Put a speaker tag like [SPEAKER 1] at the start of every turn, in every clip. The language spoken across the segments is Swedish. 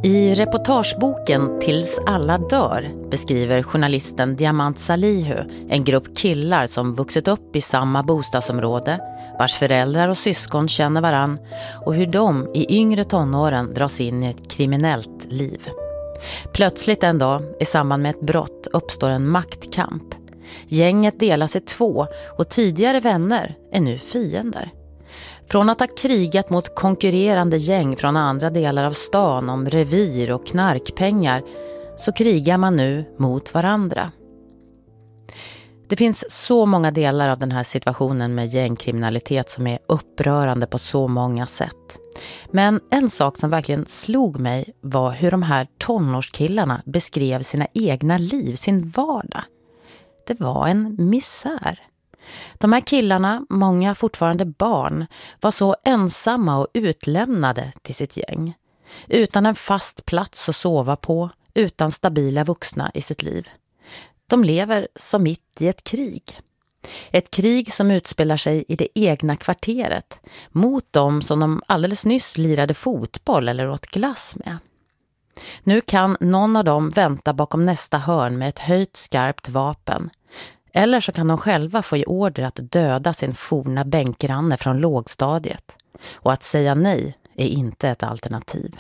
[SPEAKER 1] I reportageboken Tills alla dör beskriver journalisten Diamant Salihu en grupp killar som vuxit upp i samma bostadsområde, vars föräldrar och syskon känner varann och hur de i yngre tonåren dras in i ett kriminellt liv. Plötsligt en dag i samband med ett brott uppstår en maktkamp. Gänget delas i två och tidigare vänner är nu fiender. Från att ha krigat mot konkurrerande gäng från andra delar av stan om revir och knarkpengar så krigar man nu mot varandra. Det finns så många delar av den här situationen med gängkriminalitet som är upprörande på så många sätt. Men en sak som verkligen slog mig var hur de här tonårskillarna beskrev sina egna liv, sin vardag. Det var en misär. De här killarna, många fortfarande barn, var så ensamma och utlämnade till sitt gäng. Utan en fast plats att sova på, utan stabila vuxna i sitt liv. De lever som mitt i ett krig. Ett krig som utspelar sig i det egna kvarteret mot dem som de alldeles nyss lirade fotboll eller åt glass med. Nu kan någon av dem vänta bakom nästa hörn med ett höjt skarpt vapen. Eller så kan de själva få i order att döda sin forna bänkgranne från lågstadiet. Och att säga nej är inte ett alternativ.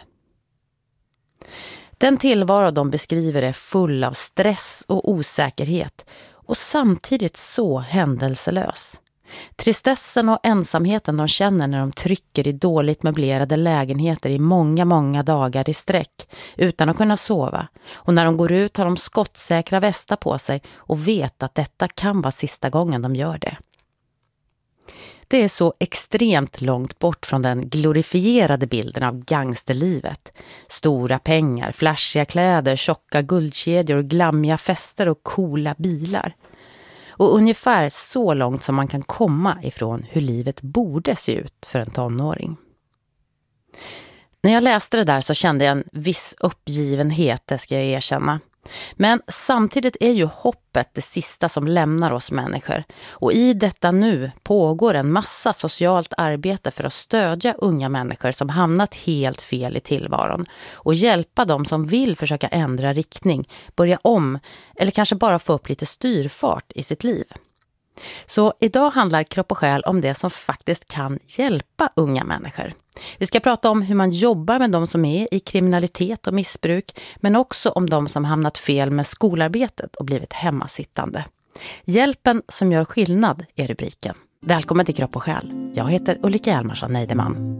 [SPEAKER 1] Den tillvaro de beskriver är full av stress och osäkerhet och samtidigt så händelselös. Tristessen och ensamheten de känner när de trycker i dåligt möblerade lägenheter i många dagar i sträck utan att kunna sova. Och när de går ut har de skottsäkra västar på sig och vet att detta kan vara sista gången de gör det. Det är så extremt långt bort från den glorifierade bilden av gangsterlivet. Stora pengar, flashiga kläder, tjocka guldkedjor, glammiga fester och coola bilar. Och ungefär så långt som man kan komma ifrån hur livet borde se ut för en tonåring. När jag läste det där så kände jag en viss uppgivenhet, det ska jag erkänna. Men samtidigt är ju hoppet det sista som lämnar oss människor. Och i detta nu pågår en massa socialt arbete för att stödja unga människor som hamnat helt fel i tillvaron. Och hjälpa dem som vill försöka ändra riktning, börja om eller kanske bara få upp lite styrfart i sitt liv. Så idag handlar Kropp och själ om det som faktiskt kan hjälpa unga människor. Vi ska prata om hur man jobbar med de som är i kriminalitet och missbruk, men också om de som hamnat fel med skolarbetet och blivit hemmasittande. Hjälpen som gör skillnad är rubriken. Välkommen till Kropp och själ. Jag heter Ulrika Hjalmarsson Neideman.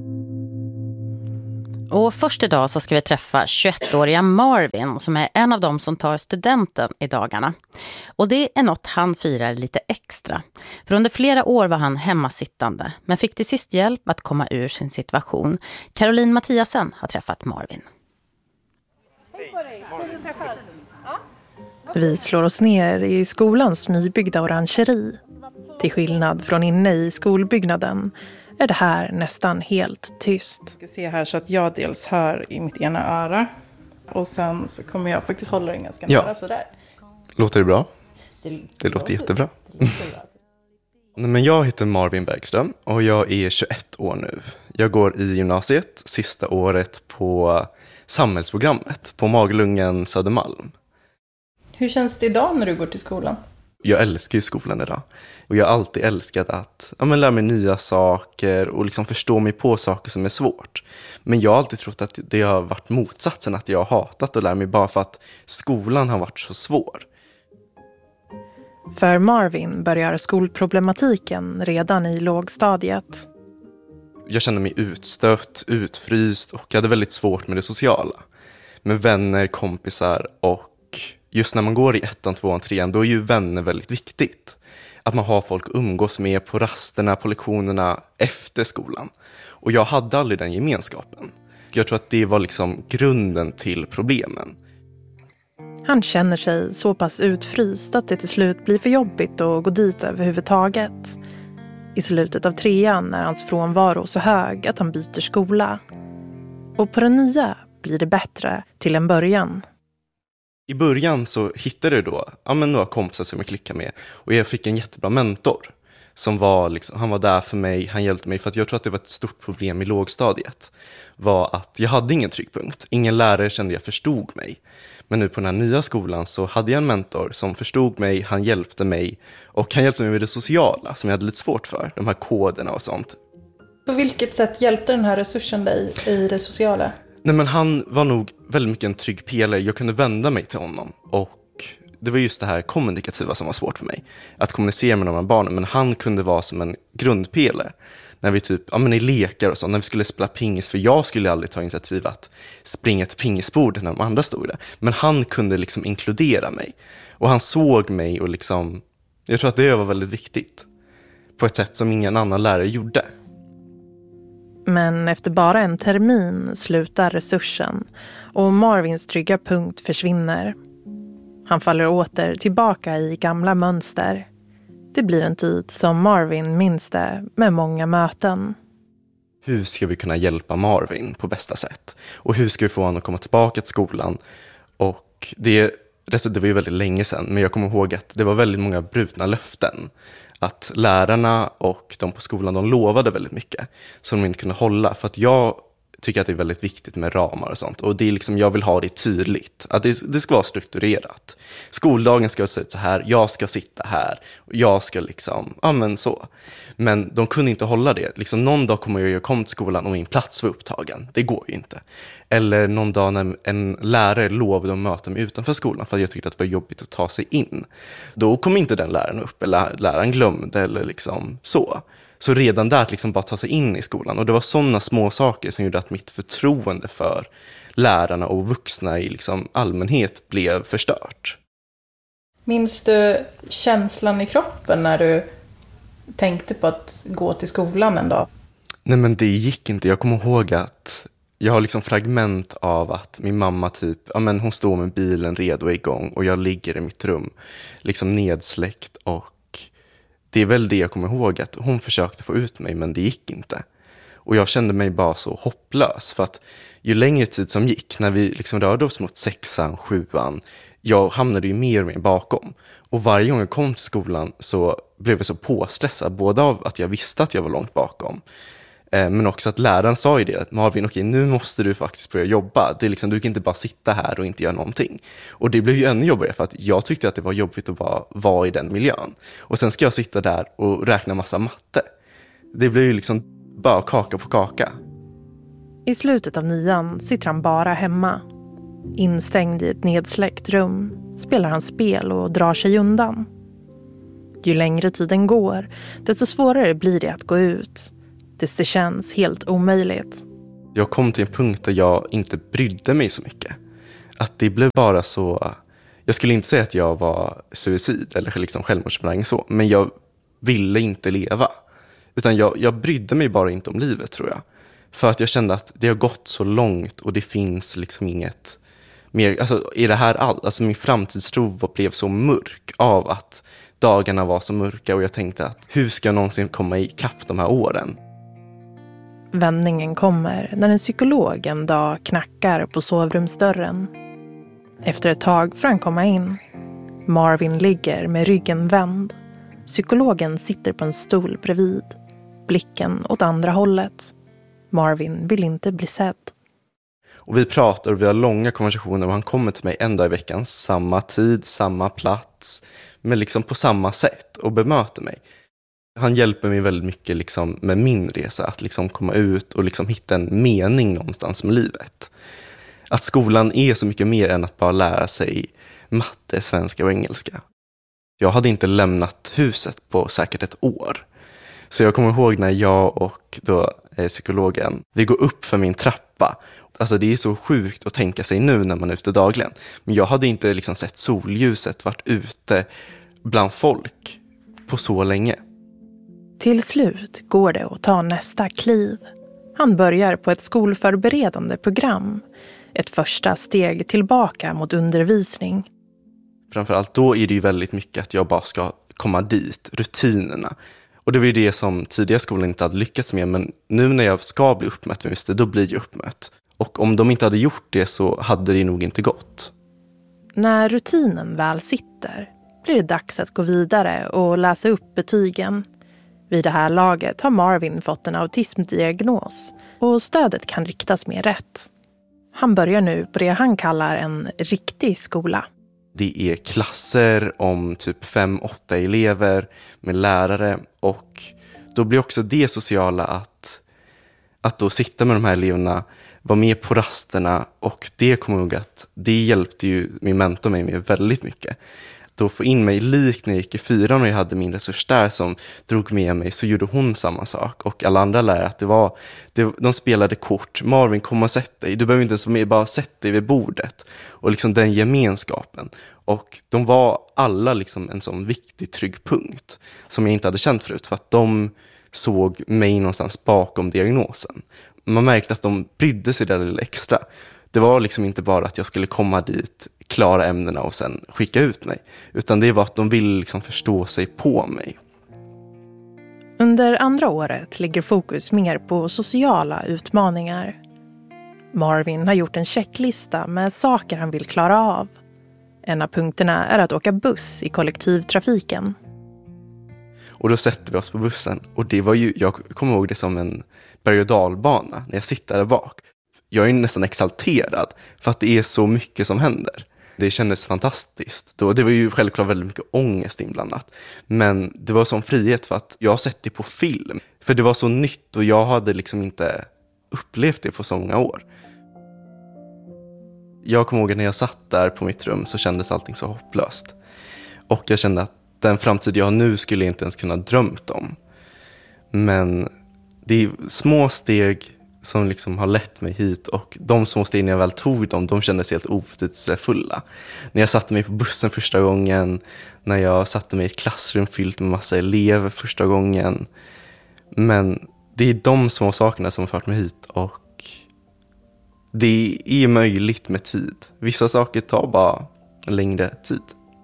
[SPEAKER 1] Och först idag så ska vi träffa 21-åriga Marvin som är en av dem som tar studenten i dagarna. Och det är något han firar lite extra. För under flera år var han hemmasittande men fick till sist hjälp att komma ur sin situation. Caroline Mattiasen har träffat Marvin.
[SPEAKER 2] Hej på dig, har du träffat?
[SPEAKER 3] Vi slår oss ner i skolans nybyggda orangeri. Till skillnad från inne i skolbyggnaden är det här nästan helt tyst.
[SPEAKER 2] Jag ska se här så att jag dels hör i mitt ena öra. Och sen så kommer jag faktiskt hålla den ganska nära sådär.
[SPEAKER 4] Låter det bra? Det låter jättebra. Nej, men jag heter Marvin Bergström och jag är 21 år nu. Jag går i gymnasiet, sista året på samhällsprogrammet på Maglungen Södermalm.
[SPEAKER 2] Hur känns det idag när du går till skolan?
[SPEAKER 4] Jag älskar ju skolan idag. Och jag har alltid älskat att lära mig nya saker och liksom förstå mig på saker som är svårt. Men jag har alltid trott att det har varit motsatsen, att jag har hatat att lära mig bara för att skolan har varit så svår.
[SPEAKER 3] För Marvin börjar skolproblematiken redan i lågstadiet.
[SPEAKER 4] Jag kände mig utstött, utfryst och jag hade väldigt svårt med det sociala. Med vänner, kompisar och just när man går i 1:an, 2:an, 3:an, då är ju vänner väldigt viktigt. Att man har folk att umgås med på rasterna, på lektionerna efter skolan. Och jag hade aldrig den gemenskapen. Jag tror att det var liksom grunden till problemen.
[SPEAKER 3] Han känner sig så pass utfryst att det till slut blir för jobbigt att gå dit överhuvudtaget. I slutet av 3:an är hans frånvaro så hög att han byter skola. Och på den nya blir det bättre till en början.
[SPEAKER 4] I början så hittade jag då några kompisar som jag klickade med. Och jag fick en jättebra mentor som var liksom, han var där för mig, han hjälpte mig. För att jag tror att det var ett stort problem i lågstadiet. Var att jag hade ingen tryggpunkt. Ingen lärare kände jag förstod mig. Men nu på den här nya skolan så hade jag en mentor som förstod mig, han hjälpte mig. Och han hjälpte mig med det sociala som jag hade lite svårt för. De här koderna och sånt.
[SPEAKER 2] På vilket sätt hjälpte den här resursen dig i det sociala?
[SPEAKER 4] Nej, men han var nog väldigt mycket en trygg pelare. Jag kunde vända mig till honom. Och det var just det här kommunikativa som var svårt för mig. Att kommunicera med de här barnen. Men han kunde vara som en grundpelare. När vi i lekar och så, när vi skulle spela pingis. För jag skulle aldrig ta initiativ att springa till pingisbord när de andra stod där. Men han kunde liksom inkludera mig. Och han såg mig och liksom, jag tror att det var väldigt viktigt. På ett sätt som ingen annan lärare gjorde.
[SPEAKER 3] Men efter bara en termin slutar resursen och Marvins trygga punkt försvinner. Han faller åter tillbaka i gamla mönster. Det blir en tid som Marvin minns det med många möten.
[SPEAKER 4] Hur ska vi kunna hjälpa Marvin på bästa sätt? Och hur ska vi få honom att komma tillbaka till skolan? Och det var ju väldigt länge sedan, men jag kommer ihåg att det var väldigt många brutna löften. Att lärarna och de på skolan, de lovade väldigt mycket som de inte kunde hålla. För att jag tycker att det är väldigt viktigt med ramar och sånt. Och det är liksom, jag vill ha det tydligt. Att det ska vara strukturerat. Skoldagen ska se ut så här, jag ska sitta här. Och jag ska liksom, så. Men de kunde inte hålla det. Liksom, någon dag kommer jag komma till skolan och min plats var upptagen. Det går ju inte. Eller någon dag när en lärare lovade att möta mig utanför skolan för att jag tyckte att det var jobbigt att ta sig in. Då kom inte den läraren upp, eller läraren glömde eller liksom så. Så redan där att liksom bara ta sig in i skolan. Och det var sådana små saker som gjorde att mitt förtroende för lärarna och vuxna i liksom allmänhet blev förstört.
[SPEAKER 2] Minns du känslan i kroppen när du tänkte på att gå till skolan en dag?
[SPEAKER 4] Nej, men det gick inte. Jag kommer ihåg att jag har liksom fragment av att min mamma hon står med bilen redo igång och jag ligger i mitt rum liksom nedsläckt, och det är väl det jag kommer ihåg, att hon försökte få ut mig men det gick inte. Och jag kände mig bara så hopplös, för att ju längre tid som gick, när vi liksom rörde oss mot 6:an, 7:an, jag hamnade ju mer och mer bakom. Och varje gång jag kom till skolan så blev jag så påstressad, både av att jag visste att jag var långt bakom, men också att läraren sa ju det, att Marvin, okej, nu måste du faktiskt börja jobba. Det är liksom, du kan inte bara sitta här och inte göra någonting. Och det blev ju ännu jobbigare, för att jag tyckte att det var jobbigt att bara vara i den miljön. Och sen ska jag sitta där och räkna massa matte. Det blev ju liksom bara kaka på kaka.
[SPEAKER 3] I slutet av 9:an sitter han bara hemma. Instängd i ett nedsläckt rum spelar han spel och drar sig undan. Ju längre tiden går, desto svårare blir det att gå ut. Det känns helt omöjligt.
[SPEAKER 4] Jag kom till en punkt där jag inte brydde mig så mycket. Att det blev bara så... Jag skulle inte säga att jag var suicid eller liksom självmordsbenägen så, men jag ville inte leva. Utan jag brydde mig bara inte om livet, tror jag. För att jag kände att det har gått så långt och det finns liksom inget mer... Alltså, är det här allt? Alltså, min framtidstro blev så mörk av att dagarna var så mörka, och jag tänkte att hur ska jag någonsin komma ikapp de här åren?
[SPEAKER 3] Vändningen kommer när en psykolog en dag knackar på sovrumsdörren. Efter ett tag får han komma in. Marvin ligger med ryggen vänd. Psykologen sitter på en stol bredvid. Blicken åt andra hållet. Marvin vill inte bli sedd.
[SPEAKER 4] Och vi pratar och vi har långa konversationer, och han kommer till mig en dag i veckan, samma tid, samma plats, men liksom på samma sätt, och bemöter mig. Han hjälper mig väldigt mycket liksom med min resa, att liksom komma ut och liksom hitta en mening någonstans med livet. Att skolan är så mycket mer än att bara lära sig matte, svenska och engelska. Jag hade inte lämnat huset på säkert ett år. Så jag kommer ihåg när jag och då psykologen, vi går upp för min trappa. Alltså det är så sjukt att tänka sig nu när man är ute dagligen. Men jag hade inte liksom sett solljuset, varit ute bland folk på så länge.
[SPEAKER 3] Till slut går det att ta nästa kliv. Han börjar på ett skolförberedande program. Ett första steg tillbaka mot undervisning.
[SPEAKER 4] Framförallt då är det ju väldigt mycket att jag bara ska komma dit, rutinerna. Och det var ju det som tidigare skolan inte hade lyckats med, men nu när jag ska bli uppmätt, då blir jag uppmätt. Och om de inte hade gjort det så hade det nog inte gått.
[SPEAKER 3] När rutinen väl sitter blir det dags att gå vidare och läsa upp betygen. Vid det här laget har Marvin fått en autismdiagnos och stödet kan riktas mer rätt. Han börjar nu på det han kallar en riktig skola.
[SPEAKER 4] Det är klasser om typ 5-8 elever med lärare, och då blir också det sociala att då sitta med de här eleverna, vara med på rasterna, och det kommer jag ihåg att det hjälpte ju min mentor mig med väldigt mycket. Då få in mig likt när jag gick i 4 och jag hade min resurs där som drog med mig, så gjorde hon samma sak. Och alla andra lärare, att de spelade kort. Marvin, kom och sätt dig. Du behöver inte ens vara med, bara sätt dig vid bordet. Och liksom den gemenskapen. Och de var alla liksom en sån viktig trygg punkt som jag inte hade känt förut, för att de såg mig någonstans bakom diagnosen. Man märkte att de brydde sig där lite extra. Det var liksom inte bara att jag skulle komma dit, klara ämnena och sen skicka ut mig. Utan det var att de ville liksom förstå sig på mig.
[SPEAKER 3] Under andra året ligger fokus mer på sociala utmaningar. Marvin har gjort en checklista med saker han vill klara av. En av punkterna är att åka buss i kollektivtrafiken.
[SPEAKER 4] Och då sätter vi oss på bussen. Och det var ju, jag kommer ihåg det som en berg- och dalbana när jag sitter där bak. Jag är nästan exalterad för att det är så mycket som händer. Det kändes fantastiskt. Det var ju självklart väldigt mycket ångest inblandat. Men det var sån frihet för att jag har sett det på film. För det var så nytt och jag hade liksom inte upplevt det på så många år. Jag kommer ihåg att när jag satt där på mitt rum så kändes allting så hopplöst. Och jag kände att den framtid jag har nu skulle jag inte ens kunna drömt om. Men det är små steg som liksom har lett mig hit, och de små steg när jag väl tog dem, de kändes helt obetydelsefulla. När jag satte mig på bussen första gången, när jag satte mig i ett klassrum fyllt med massa elever första gången. Men det är de små sakerna som har fört mig hit, och det är möjligt med tid. Vissa saker tar bara längre tid.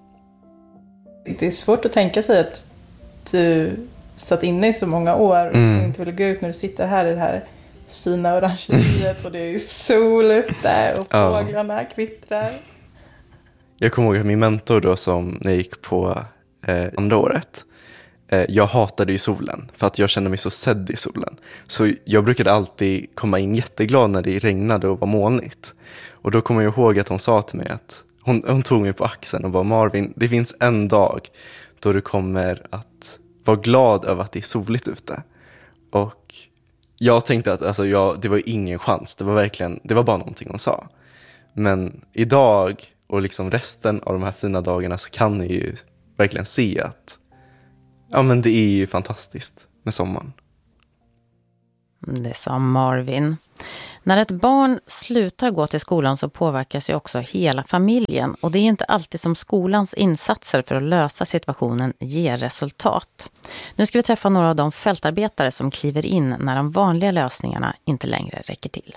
[SPEAKER 2] Det är svårt att tänka sig att du satt inne i så många år och inte ville gå ut när du sitter här i det här fina orangeriet och det är sol ute och fåglarna kvittrar.
[SPEAKER 4] Jag kommer ihåg att min mentor då, som när jag gick på andra året, jag hatade ju solen för att jag kände mig så sedd i solen. Så jag brukade alltid komma in jätteglad när det regnade och var molnigt. Och då kommer jag ihåg att hon sa till mig att hon tog mig på axeln och bara: Marvin, det finns en dag då du kommer att vara glad över att det är soligt ute. Och jag tänkte att det var ingen chans. Det var bara någonting hon sa. Men idag och liksom resten av de här fina dagarna så kan ni ju verkligen se att men det är ju fantastiskt med sommaren.
[SPEAKER 1] Det sa Marvin. När ett barn slutar gå till skolan så påverkas ju också hela familjen, och det är inte alltid som skolans insatser för att lösa situationen ger resultat. Nu ska vi träffa några av de fältarbetare som kliver in när de vanliga lösningarna inte längre räcker till.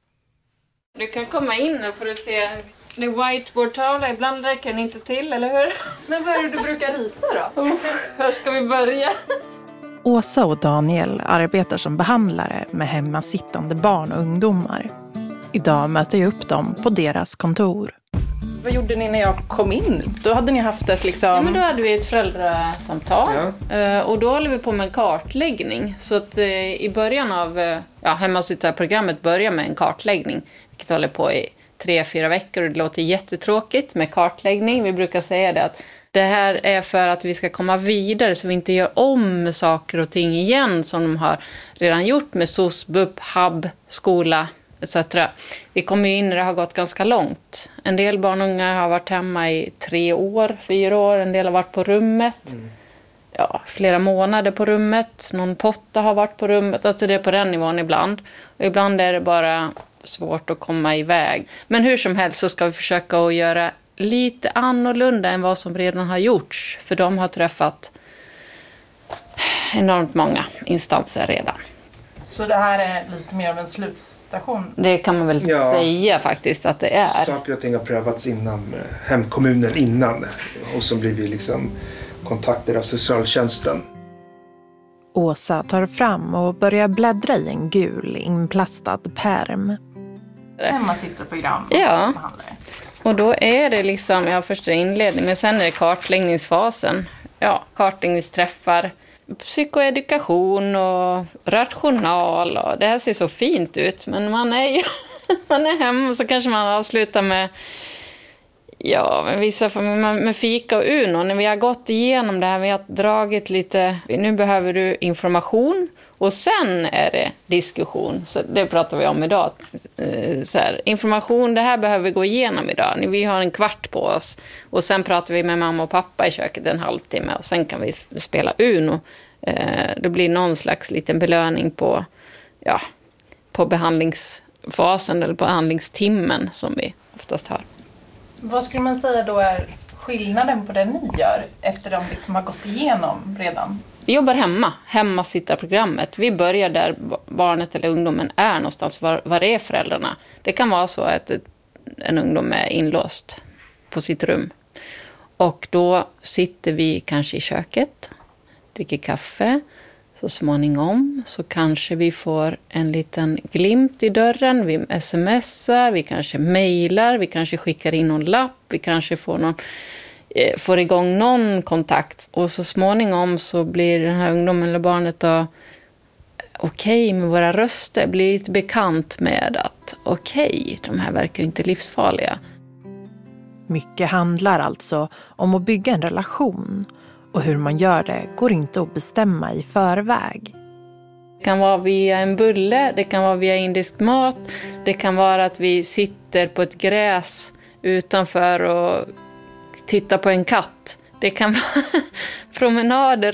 [SPEAKER 5] Du kan komma in och får du se det whiteboard-tavla. Ibland räcker den inte till, eller hur?
[SPEAKER 2] Men vad är det du brukar rita då?
[SPEAKER 5] Hur ska vi börja?
[SPEAKER 3] Åsa och Daniel arbetar som behandlare med hemmasittande barn och ungdomar. Idag möter jag upp dem på deras kontor.
[SPEAKER 2] Vad gjorde ni när jag kom in? Då hade ni haft ett liksom...
[SPEAKER 5] Ja, men då hade vi ett föräldrasamtal. Ja. Och då håller vi på med en kartläggning. Så att i början av hemmasittarprogrammet börjar med en kartläggning. Vilket håller på i 3-4 veckor. Och det låter jättetråkigt med kartläggning. Vi brukar säga det att det här är för att vi ska komma vidare så vi inte gör om saker och ting igen som de har redan gjort med SOS, BUP, HUB, skola etc. Vi kommer ju in när det har gått ganska långt. En del barn och unga har varit hemma i 3 år, 4 år. En del har varit på rummet. Flera månader på rummet. Någon potta har varit på rummet. Alltså det är på den nivån ibland. Och ibland är det bara svårt att komma iväg. Men hur som helst så ska vi försöka att göra lite annorlunda än vad som redan har gjorts. För de har träffat enormt många instanser redan.
[SPEAKER 2] Så det här är lite mer av en slutstation?
[SPEAKER 5] Det kan man väl säga faktiskt att det är.
[SPEAKER 6] Saker och ting har prövats inom hemkommunen innan. Och så blir vi liksom kontaktade av socialtjänsten.
[SPEAKER 3] Åsa tar fram och börjar bläddra i en gul inplastad pärm.
[SPEAKER 2] Hemmasittarprogram.
[SPEAKER 5] Ja. Och då är det liksom, först är inledning, men sen är det kartläggningsfasen. Ja, kartläggningsträffar. psykoedukation och rational. Och det här ser så fint ut, men man är hemma, så kanske man avslutar med med fika och Uno. När vi har gått igenom det här, vi har dragit lite, nu behöver du information och sen är det diskussion. Så det pratar vi om idag. Så här, information, det här behöver vi gå igenom idag. Vi har en kvart på oss och sen pratar vi med mamma och pappa i köket en halvtimme och sen kan vi spela Uno. Det blir någon slags liten belöning på behandlingsfasen eller på behandlingstimmen som vi oftast har.
[SPEAKER 2] Vad skulle man säga då är skillnaden på det ni gör efter de liksom har gått igenom redan?
[SPEAKER 5] Vi jobbar hemmasittarprogrammet. Vi börjar där barnet eller ungdomen är någonstans, var är föräldrarna. Det kan vara så att en ungdom är inlåst på sitt rum. Och då sitter vi kanske i köket, dricker kaffe. Så småningom så kanske vi får en liten glimt i dörren, vi smsar, vi kanske mejlar, vi kanske skickar in någon lapp, vi kanske får igång någon kontakt. Och så småningom så blir den här ungdomen eller barnet då okej med våra röster, blir lite bekant med att de här verkar ju inte livsfarliga.
[SPEAKER 3] Mycket handlar alltså om att bygga en relation. Och hur man gör det går inte att bestämma i förväg.
[SPEAKER 5] Det kan vara via en bulle, det kan vara via indisk mat. Det kan vara att vi sitter på ett gräs utanför och tittar på en katt. Det kan vara promenader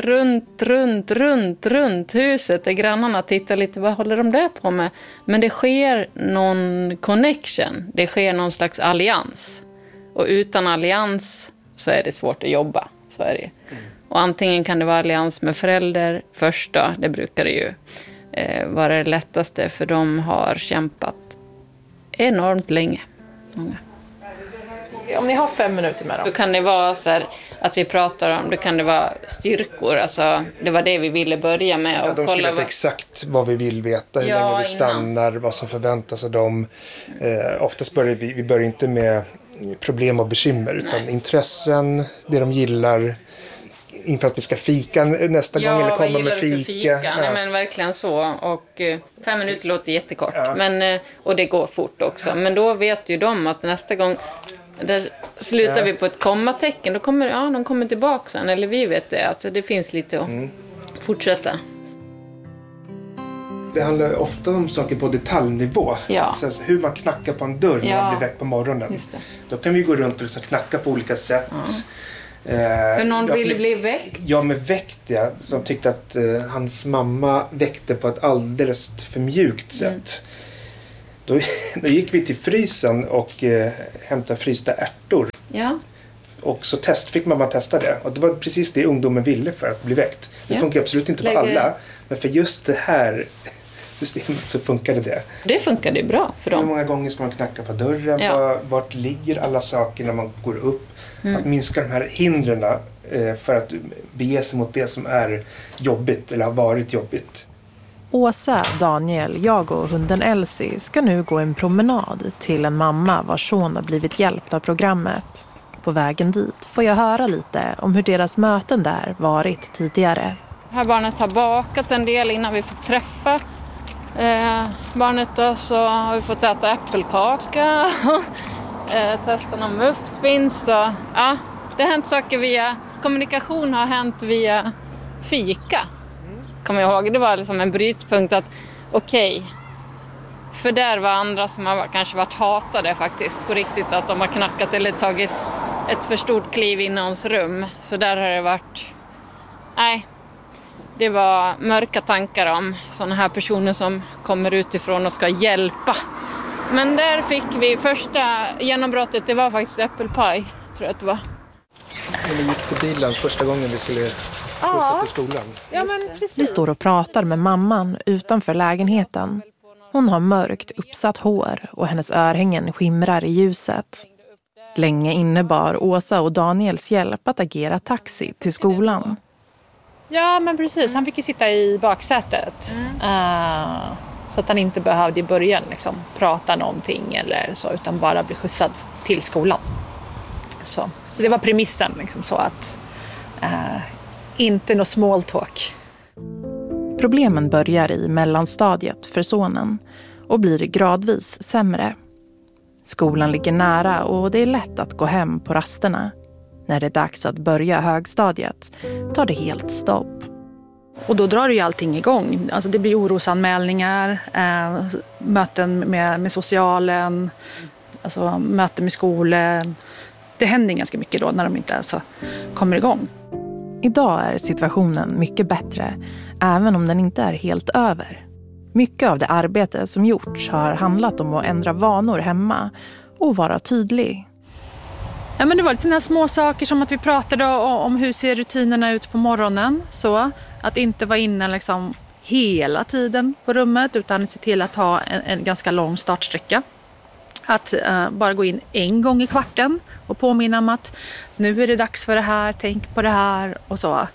[SPEAKER 5] runt huset där grannarna tittar lite, vad håller de där på med? Men det sker någon connection, det sker någon slags allians. Och utan allians så är det svårt att jobba. Så är det. Och antingen kan det vara allians med förälder först då, det brukar det ju vara det lättaste, för de har kämpat enormt länge. Många.
[SPEAKER 2] Om ni har 5 minuter med dem.
[SPEAKER 5] Då kan det vara så här att vi pratar om, då kan det vara styrkor, alltså det var det vi ville börja med. Och
[SPEAKER 6] de skulle veta exakt vad vi vill veta, hur länge vi stannar, vad som förväntas av dem. Oftast börjar vi börjar inte med problem och bekymmer, utan intressen, det de gillar, inför att vi ska fika nästa gång eller komma med fika.
[SPEAKER 5] Ja. Nej, men verkligen så. Och 5 minuter låter jättekort. Ja. Men, och det går fort också. Men då vet ju de att nästa gång där slutar vi på ett kommatecken. Då kommer de kommer tillbaka sen. Eller vi vet det. Alltså, det finns lite att fortsätta.
[SPEAKER 6] Det handlar ofta om saker på detaljnivå.
[SPEAKER 5] Ja.
[SPEAKER 6] Så hur man knackar på en dörr när man blir väckt på morgonen.
[SPEAKER 5] Just det.
[SPEAKER 6] Då kan vi gå runt och knacka på olika sätt. Ja.
[SPEAKER 5] För någon ville bli väckt?
[SPEAKER 6] Ja, med väckt, ja. Som tyckte att hans mamma väckte på ett alldeles för mjukt sätt. Då gick vi till frysen och hämtade frysta ärtor.
[SPEAKER 5] Ja.
[SPEAKER 6] Och så fick mamma testa det. Och det var precis det ungdomen ville för att bli väckt. Det funkar absolut inte på alla. Men för just det här systemet så funkade det.
[SPEAKER 5] Det funkade ju bra för dem.
[SPEAKER 6] Hur många gånger ska man knacka på dörren? Ja. Vart ligger alla saker när man går upp? Att minska de här hindren för att bege sig mot det som är jobbigt eller har varit jobbigt.
[SPEAKER 3] Åsa, Daniel, jag och hunden Elsie ska nu gå en promenad till en mamma vars son har blivit hjälpt av programmet. På vägen dit får jag höra lite om hur deras möten där varit tidigare.
[SPEAKER 5] Det här barnet har bakat en del innan vi får träffa barnet då, så har vi fått äta äppelkaka testa någon muffins. Så, ja, det har hänt saker via kommunikation, har hänt via fika. Kommer jag ihåg, det var liksom en brytpunkt att okej, för där var andra som har kanske varit hatade faktiskt på riktigt, att de har knackat eller tagit ett för stort kliv in i någons rum. Så där har det varit, nej, det var mörka tankar om sådana här personer som kommer utifrån och ska hjälpa. Men där fick vi första genombrottet, det var faktiskt äppelpaj, tror jag att det var.
[SPEAKER 6] Vi gick till bilen första gången vi skulle skjutsa till skolan.
[SPEAKER 5] Ja, men precis.
[SPEAKER 3] Vi står och pratar med mamman utanför lägenheten. Hon har mörkt uppsatt hår och hennes örhängen skimrar i ljuset. Länge innebar Åsa och Daniels hjälp att agera taxi till skolan.
[SPEAKER 7] Ja, men precis. Han fick ju sitta i baksätet. Så att han inte behövde i början liksom prata någonting eller så, utan bara bli skjutsad till skolan. Så det var premissen liksom, så att inte något small talk.
[SPEAKER 3] Problemen börjar i mellanstadiet för sonen och blir gradvis sämre. Skolan ligger nära och det är lätt att gå hem på rasterna. När det är dags att börja högstadiet tar det helt stopp.
[SPEAKER 7] Och då drar ju allting igång. Alltså det blir orosanmälningar, möten med socialen, alltså möten med skolan. Det händer ganska mycket då när de inte så kommer igång.
[SPEAKER 3] Idag är situationen mycket bättre, även om den inte är helt över. Mycket av det arbete som gjorts har handlat om att ändra vanor hemma och vara tydlig.
[SPEAKER 7] Ja, men det var lite sådana små saker som att vi pratade om hur ser rutinerna ut på morgonen. Så att inte vara inne liksom hela tiden på rummet utan se till att ha en ganska lång startsträcka. Att bara gå in en gång i kvarten och påminna om att nu är det dags för det här, tänk på det här och så.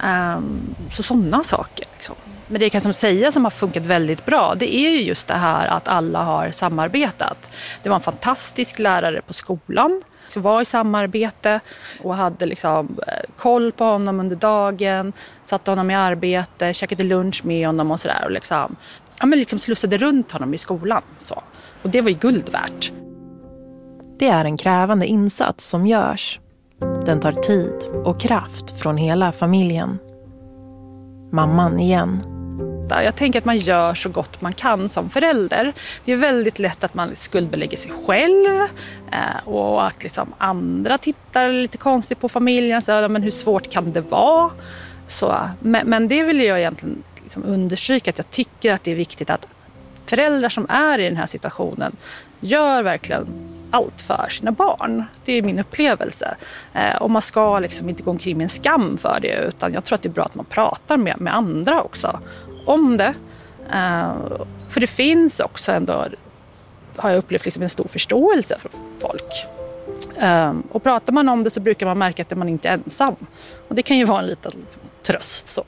[SPEAKER 7] Så sådana saker liksom. Men det jag kan säga som har funkat väldigt bra, det är ju just det här att alla har samarbetat. Det var en fantastisk lärare på skolan som var i samarbete och hade liksom koll på honom under dagen, satte honom i arbete, käkade lunch med honom och sådär och liksom slussade runt honom i skolan. Så. Och det var ju guld värt.
[SPEAKER 3] Det är en krävande insats som görs. Den tar tid och kraft från hela familjen. Mamman igen.
[SPEAKER 7] Jag tänker att man gör så gott man kan som förälder. Det är väldigt lätt att man skuldbelägger sig själv och att liksom andra tittar lite konstigt på familjen. Så, men hur svårt kan det vara? Så, men det vill jag egentligen liksom understryka att jag tycker att det är viktigt att föräldrar som är i den här situationen gör verkligen allt för sina barn. Det är min upplevelse. Och man ska liksom inte gå omkring med en skam för det, utan jag tror att det är bra att man pratar med andra också om det. För det finns också ändå, har jag upplevt, liksom en stor förståelse för folk. Och pratar man om det så brukar man märka att man inte är ensam. Och det kan ju vara en liten tröst så.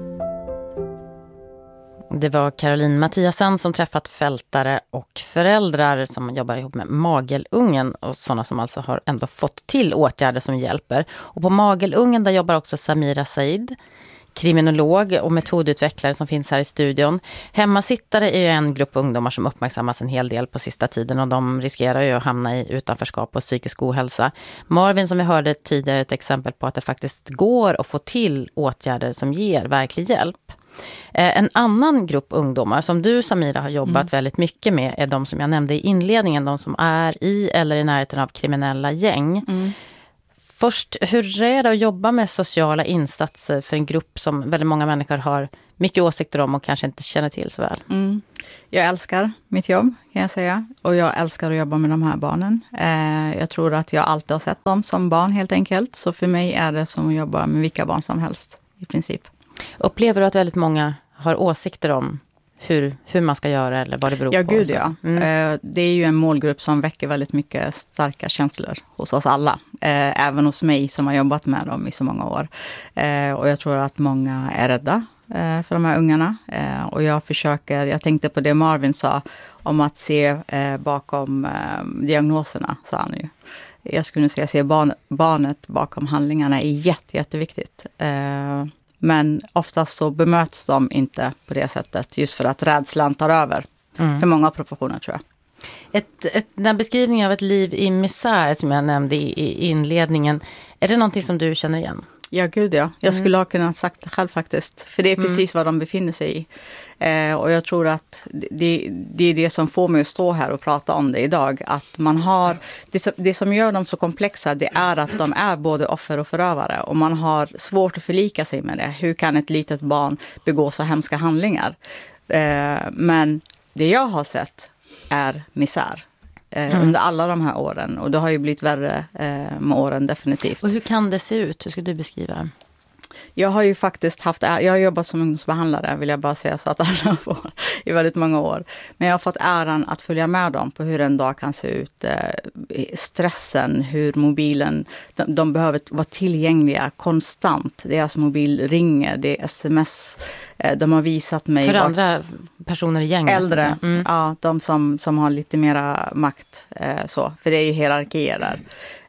[SPEAKER 1] Det var Caroline Mattiasen som träffat fältare och föräldrar som jobbar ihop med Magelungen och sådana som alltså har ändå fått till åtgärder som hjälper. Och på Magelungen där jobbar också Samira Said, kriminolog och metodutvecklare som finns här i studion. Hemmasittare är ju en grupp ungdomar som uppmärksammas en hel del på sista tiden och de riskerar ju att hamna i utanförskap och psykisk ohälsa. Marvin, som vi hörde tidigare, är ett exempel på att det faktiskt går att få till åtgärder som ger verklig hjälp. En annan grupp ungdomar som du, Samira, har jobbat väldigt mycket med är de som jag nämnde i inledningen, de som är i eller i närheten av kriminella gäng. Först, hur är det att jobba med sociala insatser för en grupp som väldigt många människor har mycket åsikter om och kanske inte känner till så väl?
[SPEAKER 8] Jag älskar mitt jobb, kan jag säga. Och jag älskar att jobba med de här barnen. Jag tror att jag alltid har sett dem som barn helt enkelt. Så för mig är det som att jobba med vilka barn som helst i princip.
[SPEAKER 1] Upplever du att väldigt många har åsikter om hur man ska göra eller vad det beror på?
[SPEAKER 8] Ja, gud ja. Det är ju en målgrupp som väcker väldigt mycket starka känslor hos oss alla. Även hos mig som har jobbat med dem i så många år. Och jag tror att många är rädda för de här ungarna. Och jag tänkte på det Marvin sa om att se bakom diagnoserna, sa han ju. Jag skulle säga se barnet bakom handlingarna är jätteviktigt. Men oftast så bemöts de inte på det sättet just för att rädslan tar över för många professioner, tror jag.
[SPEAKER 1] Den beskrivningen av ett liv i misär som jag nämnde i inledningen, är det någonting som du känner igen?
[SPEAKER 8] Ja, gud ja. Jag skulle ha kunnat sagt det själv faktiskt. För det är precis vad de befinner sig i. Och jag tror att det är det som får mig att stå här och prata om det idag. Att man har, det som gör dem så komplexa, det är att de är både offer och förövare. Och man har svårt att förlika sig med det. Hur kan ett litet barn begå så hemska handlingar? Men det jag har sett är misär. Under alla de här åren. Och det har ju blivit värre med åren definitivt.
[SPEAKER 1] Och hur kan det se ut? Hur ska du beskriva det?
[SPEAKER 8] Jag har ju faktiskt jag har jobbat som ungdomsbehandlare, vill jag bara säga, så att alla får, i väldigt många år. Men jag har fått äran att följa med dem på hur en dag kan se ut. Stressen, hur mobilen, de behöver vara tillgängliga konstant. Deras mobil ringer, det är sms. De har visat mig...
[SPEAKER 1] För andra personer i gänget?
[SPEAKER 8] Äldre, ja, de som har lite mera makt. Så, för det är ju hierarkier där.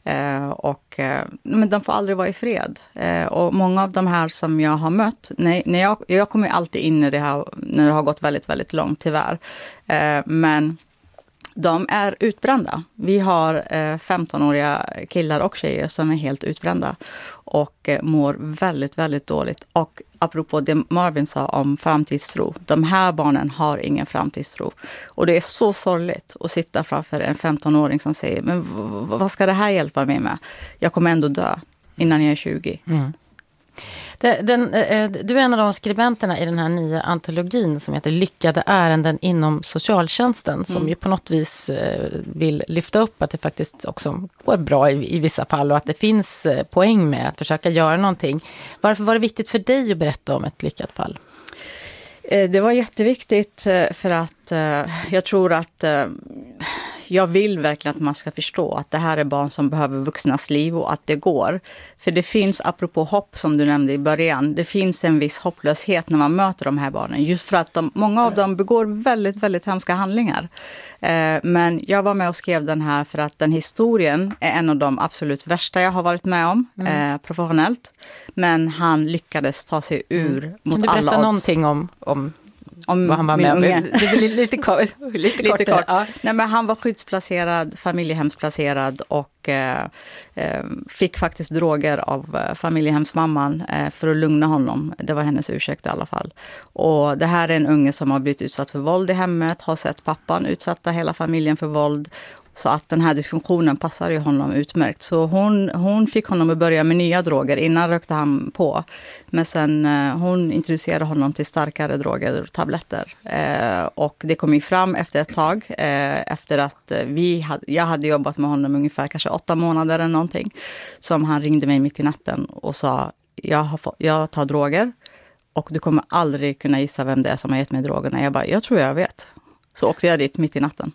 [SPEAKER 8] Men de får aldrig vara i fred. Och många av de här som jag har mött, jag kommer alltid in när det har gått väldigt, väldigt långt tyvärr. Men de är utbrända. Vi har 15-åriga killar och tjejer som är helt utbrända och mår väldigt, väldigt dåligt. Och apropå det Marvin sa om framtidstro, de här barnen har ingen framtidstro. Och det är så sorgligt att sitta framför en 15-åring som säger, men vad ska det här hjälpa mig med? Jag kommer ändå dö innan jag är 20.
[SPEAKER 1] Mm. Du är en av de skribenterna i den här nya antologin som heter Lyckade ärenden inom socialtjänsten, som ju på något vis vill lyfta upp att det faktiskt också går bra i vissa fall och att det finns poäng med att försöka göra någonting. Varför var det viktigt för dig att berätta om ett lyckat fall?
[SPEAKER 8] Det var jätteviktigt för att jag tror att jag vill verkligen att man ska förstå att det här är barn som behöver vuxnas liv och att det går. För det finns, apropå hopp som du nämnde i början, det finns en viss hopplöshet när man möter de här barnen. Just för att många av dem begår väldigt, väldigt hemska handlingar. Men jag var med och skrev den här för att den historien är en av de absolut värsta jag har varit med om professionellt. Men han lyckades ta sig ur mot alla odds.
[SPEAKER 1] Kan du berätta någonting om vad han var med om? Det blir lite kort. Ja.
[SPEAKER 8] Nej, men han var skyddsplacerad, familjehemsplacerad och fick faktiskt droger av familjehemsmamman för att lugna honom. Det var hennes ursäkt i alla fall. Och det här är en unge som har blivit utsatt för våld i hemmet, har sett pappan utsätta hela familjen för våld. Så att den här dysfunktionen passar ju honom utmärkt. Så hon fick honom att börja med nya droger. Innan rökte han på. Men sen hon introducerade honom till starkare droger, tabletter. Och det kom ju fram efter ett tag. Efter att jag hade jobbat med honom ungefär kanske 8 månader eller någonting. Som han ringde mig mitt i natten och sa, jag tar droger. Och du kommer aldrig kunna gissa vem det är som har gett mig drogerna. Jag bara, jag tror jag vet. Så åkte jag dit mitt i natten.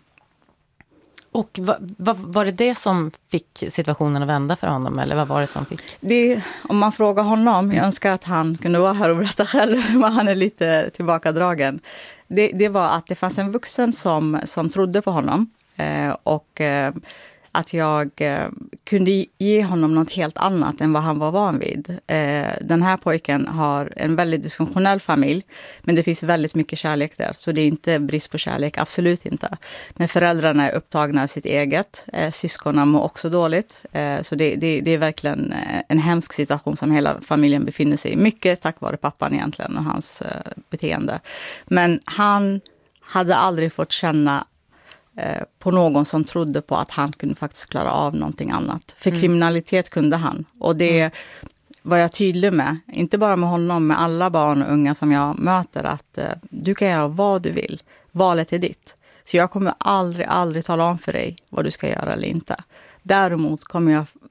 [SPEAKER 1] Och var det som fick situationen att vända för honom? Eller vad var det som fick?
[SPEAKER 8] Om man frågar honom, jag önskar att han kunde vara här och berätta själv, men han är lite tillbakadragen. Det var att det fanns en vuxen som trodde på honom. Och att jag kunde ge honom något helt annat än vad han var van vid. Den här pojken har en väldigt dysfunktionell familj, men det finns väldigt mycket kärlek där. Så det är inte brist på kärlek, absolut inte. Men föräldrarna är upptagna av sitt eget. Syskonen mår också dåligt. Så det är verkligen en hemsk situation som hela familjen befinner sig i. Mycket tack vare pappan egentligen och hans beteende. Men han hade aldrig fått känna på någon som trodde på att han kunde faktiskt klara av någonting annat. För kriminalitet kunde han. Och det var jag tydlig med. Inte bara med honom, med alla barn och unga som jag möter. Att du kan göra vad du vill. Valet är ditt. Så jag kommer aldrig tala om för dig vad du ska göra eller inte. Däremot kommer jag